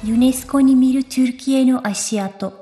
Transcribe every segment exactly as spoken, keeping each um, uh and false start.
ユネスコに見るトゥルキエの足跡。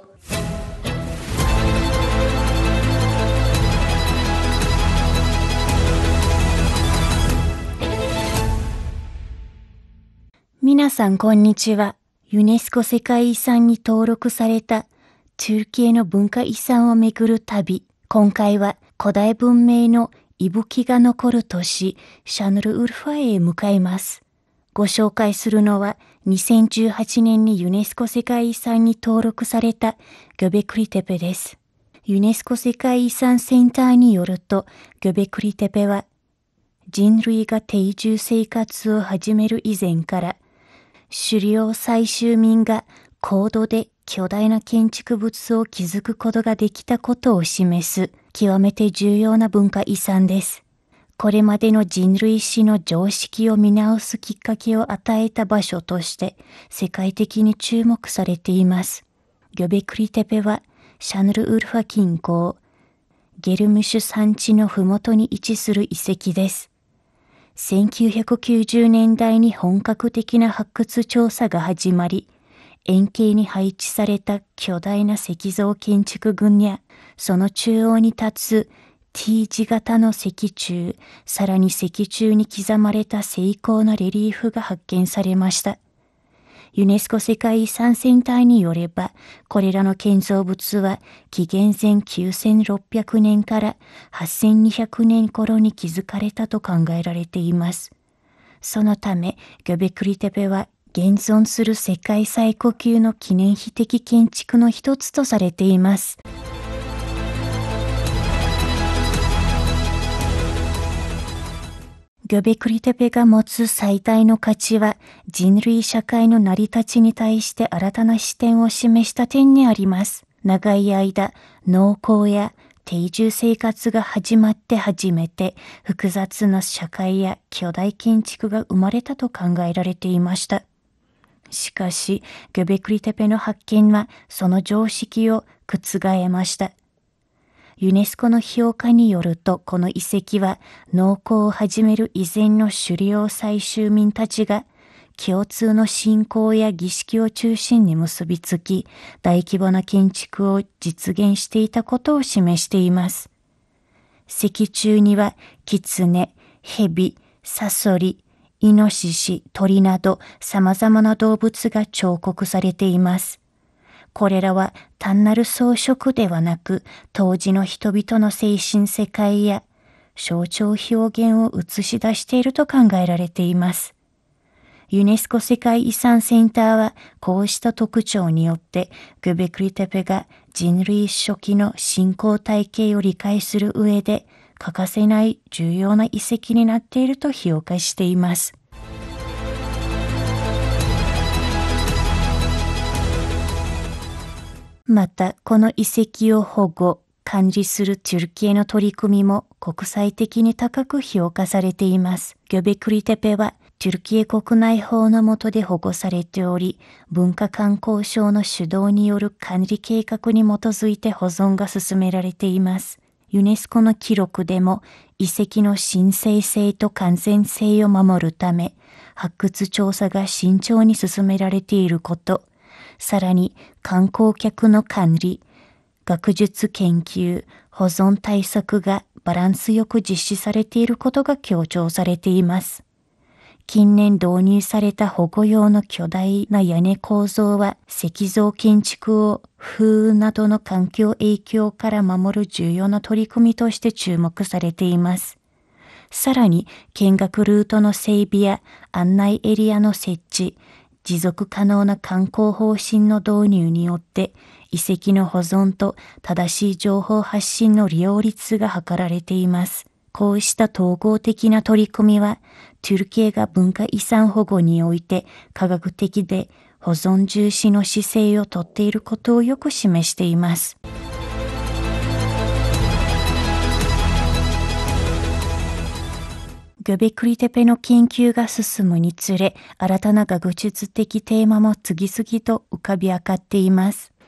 皆さんこんにちは。ユネスコ世界遺産に登録されたトゥルキエの文化遺産をめぐる旅。今回は古代文明の息吹が残る都市シャヌルウルファへ向かいます。ご紹介するのはにせんじゅうはちねんにユネスコ世界遺産に登録されたギョベクリテペです。ユネスコ世界遺産センターによると、ギョベクリテペは人類が定住生活を始める以前から狩猟採集民が高度で巨大な建築物を築くことができたことを示す極めて重要な文化遺産です。これまでの人類史の常識を見直すきっかけを与えた場所として世界的に注目されています。ギョベクリテペはシャヌルウルファ近郊、ゲルムシュ山地のふもとに位置する遺跡です。せんきゅうひゃくきゅうじゅうねんだいに本格的な発掘調査が始まり、円形に配置された巨大な石造建築群や、その中央に立つ T 字型の石柱、さらに石柱に刻まれた精巧なレリーフが発見されました。ユネスコ世界遺産センターによれば、これらの建造物は紀元前きゅうせんろっぴゃくねんからはっせんにひゃくねん頃に築かれたと考えられています。そのため、ギョベクリテペは現存する世界最古級の記念碑的建築の一つとされています。ギョベクリテペが持つ最大の価値は人類社会の成り立ちに対して新たな視点を示した点にあります。長い間、農耕や定住生活が始まって初めて複雑な社会や巨大建築が生まれたと考えられていました。しかし、ギョベクリテペの発見はその常識を覆ました。ユネスコの評価によると、この遺跡は農耕を始める以前の狩猟採集民たちが共通の信仰や儀式を中心に結びつき、大規模な建築を実現していたことを示しています。石柱にはキツネ、ヘビ、サソリ、イノシシ、鳥など様々な動物が彫刻されています。これらは単なる装飾ではなく、当時の人々の精神世界や象徴表現を映し出していると考えられています。ユネスコ世界遺産センターはこうした特徴によってギョベクリテペが人類初期の信仰体系を理解する上で欠かせない重要な遺跡になっていると評価しています。また、この遺跡を保護、管理するトゥルキエの取り組みも国際的に高く評価されています。ギョベクリテペはトゥルキエ国内法の下で保護されており、文化観光省の主導による管理計画に基づいて保存が進められています。ユネスコの記録でも遺跡の神聖性と完全性を守るため、発掘調査が慎重に進められていること、さらに観光客の管理、学術研究、保存対策がバランスよく実施されていることが強調されています。近年導入された保護用の巨大な屋根構造は石造建築を風雨などの環境影響から守る重要な取り組みとして注目されています。さらに見学ルートの整備や案内エリアの設置、持続可能な観光方針の導入によって遺跡の保存と正しい情報発信の両立が図られています。こうした統合的な取り組みはトゥルキエが文化遺産保護において科学的で保存重視の姿勢をとっていることをよく示しています。ギョベクリテペの研究が進むにつれ、新たな学術的テーマも次々と浮かび上がっています。